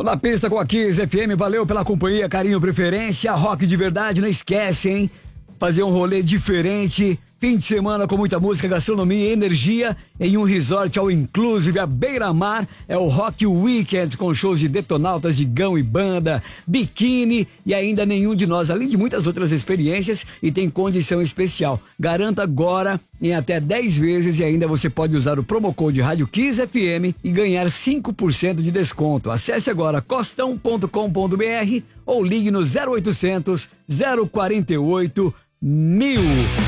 Na pista com a Kiss FM, valeu pela companhia, carinho, preferência, rock de verdade, não esquece, hein? Fazer um rolê diferente, fim de semana com muita música, gastronomia e energia em um resort all inclusive, a Beira-Mar, é o Rock Weekend com shows de Detonautas, Digão e Banda, Biquíni e ainda nenhum de nós, além de muitas outras experiências e tem condição especial. Garanta agora em até 10 vezes e ainda você pode usar o promo code Rádio Kiss FM e ganhar 5% de desconto. Acesse agora costão.com.br ou ligue no 0800 048 1000.